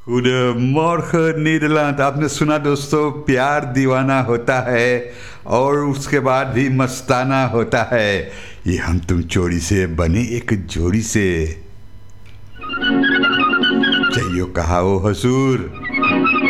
Goedemorgen Nederland। आपने सुना दोस्तों, प्यार दीवाना होता है और उसके बाद भी मस्ताना होता है। ये हम तुम चोरी से बने एक जोड़ी से। चाहिए कहा ओ हजूर।